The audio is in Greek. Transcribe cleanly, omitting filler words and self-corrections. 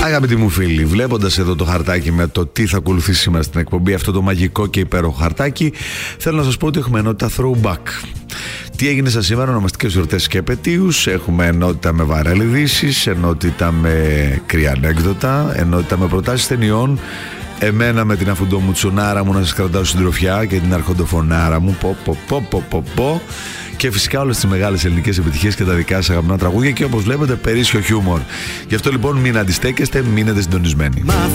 Αγαπητοί μου φίλοι, βλέποντας εδώ το χαρτάκι με το τι θα ακολουθήσει σήμερα στην εκπομπή, αυτό το μαγικό και υπέροχο χαρτάκι, θέλω να σας πω ότι έχουμε ενότητα throwback. Τι έγινε σας σήμερα, ονομαστικές γιορτές και επετείους. Έχουμε ενότητα με βαρέλ ειδήσεις, ενότητα με κρύα ανέκδοτα, ενότητα με προτάσεις ταινιών. Εμένα με την αφουντομουτσουνάρα μου να σας κρατάω συντροφιά και την αρχοντοφωνάρα μου. Και φυσικά όλες τις μεγάλες ελληνικές επιτυχίες και τα δικά σας αγαπημένα τραγούδια και όπως βλέπετε περίσσιο χιούμορ. Γι' αυτό λοιπόν μην αντιστέκεστε, μείνετε συντονισμένοι. Μα